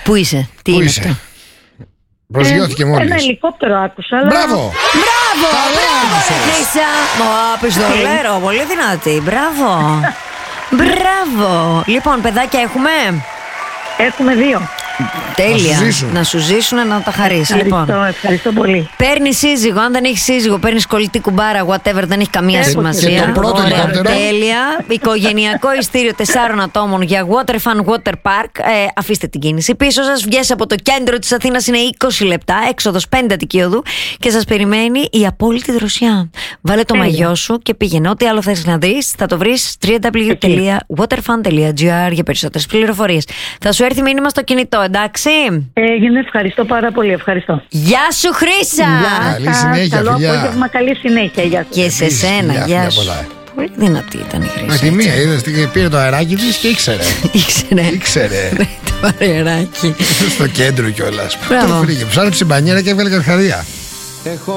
Πού είσαι, τι είναι αυτό? Προσγειώθηκε μόλις. Ένα ελικόπτερο άκουσα. Αλλά... Μπράβο! Χρύσα! Πιστολέρο, πολύ δυνατή. Μπράβο. Μπράβο. Λοιπόν, παιδάκια έχουμε? Έχουμε 2. Τέλεια. Να σου ζήσουν, να τα χαρίσει. Ευχαριστώ πολύ. Παίρνει σύζυγο. Αν δεν έχει σύζυγο, παίρνει κολλητή κουμπάρα, whatever, δεν έχει καμία σημασία. Και το πρώτο ελικόπτερο. Τέλεια. Οικογενειακό ειστήριο 4 ατόμων για Water Fun Water Park. Αφήστε την κίνηση πίσω σα. Βγες από το κέντρο τη Αθήνας, είναι 20 λεπτά. Έξοδος 5 Αττική Οδού και σα περιμένει η απόλυτη δροσιά. Βάλε το μαγιό σου και πήγαινε. Ό,τι άλλο θες να δεις θα το βρεις www.waterfun.gr για περισσότερες πληροφορίες. Θα σου έρθει μήνυμα στο κινητό, εντάξει? Έγινε, ευχαριστώ πάρα πολύ. Ευχαριστώ. Γεια σου, Χρύσα! Καλή συνέχεια, καλό φιλιά. απόγευμα, καλή συνέχεια. Γεια σου. Και σε σένα, γεια σου. Πολύ δυνατή ήταν η Χρύσα. Με τη μία είδες, πήρε το αεράκι της και ήξερε. Ήξερε. Το αεράκι. Στο κέντρο κιόλας. Μπράβο. Ψάχνει την μπανιέρα και έβγαλε καρχαρία.